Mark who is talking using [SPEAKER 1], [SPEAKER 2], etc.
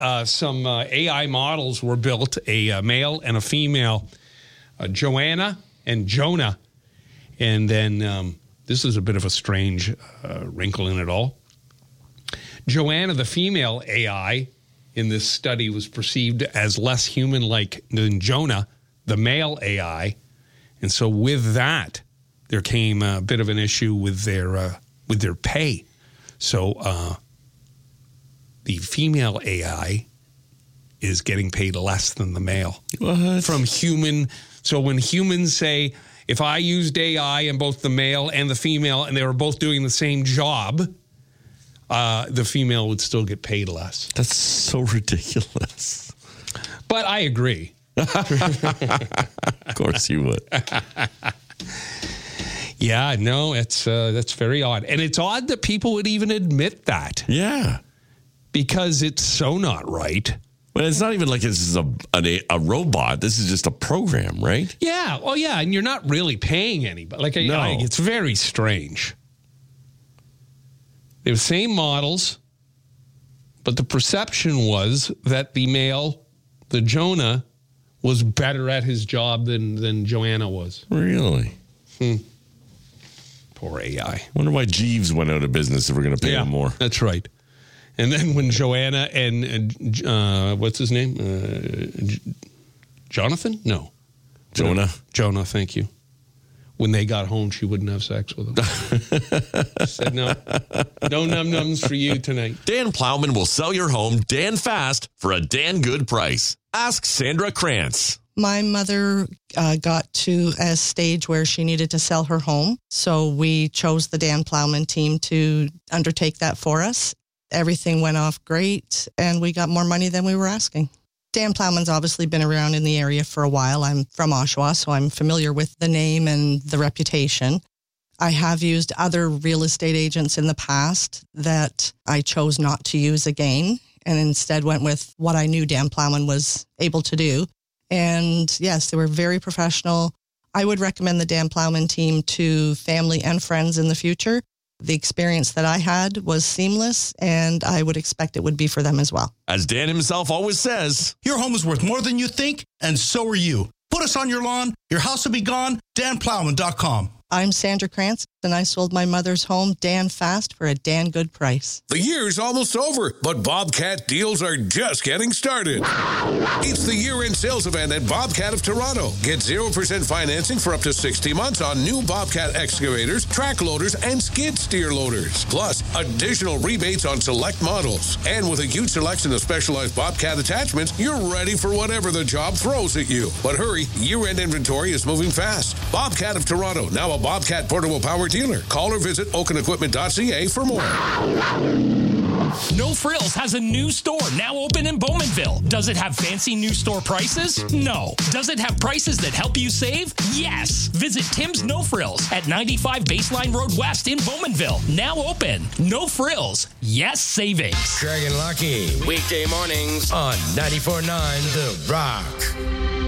[SPEAKER 1] some AI models were built, a male and a female, Joanna and Jonah. And then this is a bit of a strange wrinkle in it all. Joanna, the female AI in this study, was perceived as less human-like than Jonah, the male AI. And so with that, there came a bit of an issue with their pay. So the female AI is getting paid less than the male.
[SPEAKER 2] What?
[SPEAKER 1] From human. So when humans say, if I used AI in both the male and the female and they were both doing the same job, the female would still get paid less.
[SPEAKER 2] That's so ridiculous.
[SPEAKER 1] But I agree.
[SPEAKER 2] Of course you would.
[SPEAKER 1] Yeah, no, that's very odd. And it's odd that people would even admit that.
[SPEAKER 2] Yeah.
[SPEAKER 1] Because it's so not right.
[SPEAKER 2] But it's not even like this is a robot. This is just a program, right?
[SPEAKER 1] Yeah. Well, yeah. And you're not really paying anybody.
[SPEAKER 2] No.
[SPEAKER 1] It's very strange. They were same models, but the perception was that the male, the Jonah, was better at his job than Joanna was.
[SPEAKER 2] Really?
[SPEAKER 1] Poor AI.
[SPEAKER 2] Wonder why Jeeves went out of business if we're going to pay him more.
[SPEAKER 1] That's right. And then when Joanna and what's his name? Jonathan? No.
[SPEAKER 2] Jonah?
[SPEAKER 1] Jonah, thank you. When they got home, she wouldn't have sex with him. She said, no num-nums for you tonight.
[SPEAKER 2] Dan Plowman will sell your home Dan fast for a Dan good price. Ask Sandra Krantz.
[SPEAKER 3] My mother got to a stage where she needed to sell her home. So we chose the Dan Plowman team to undertake that for us. Everything went off great, and we got more money than we were asking. Dan Plowman's obviously been around in the area for a while. I'm from Oshawa, so I'm familiar with the name and the reputation. I have used other real estate agents in the past that I chose not to use again, and instead went with what I knew Dan Plowman was able to do. And yes, they were very professional. I would recommend the Dan Plowman team to family and friends in the future. The experience that I had was seamless, and I would expect it would be for them as well.
[SPEAKER 2] As Dan himself always says,
[SPEAKER 4] your home is worth more than you think, and so are you. Put us on your lawn, your house will be gone, danplowman.com.
[SPEAKER 3] I'm Sandra Krantz, and I sold my mother's home Dan fast for a Dan good price.
[SPEAKER 5] The year's almost over, but Bobcat deals are just getting started. It's the year-end sales event at Bobcat of Toronto. Get 0% financing for up to 60 months on new Bobcat excavators, track loaders, and skid steer loaders. Plus, additional rebates on select models. And with a huge selection of specialized Bobcat attachments, you're ready for whatever the job throws at you. But hurry, year-end inventory is moving fast. Bobcat of Toronto, now a Bobcat portable power dealer. Call or visit oakenequipment.ca for more.
[SPEAKER 6] No Frills has a new store now open in Bowmanville. Does it have fancy new store prices? No. Does it have prices that help you save? Yes. Visit Tim's No Frills at 95 Baseline Road West in Bowmanville. Now open. No Frills. Yes savings.
[SPEAKER 7] Craig and Lucky. Weekday mornings on 94.9 The Rock.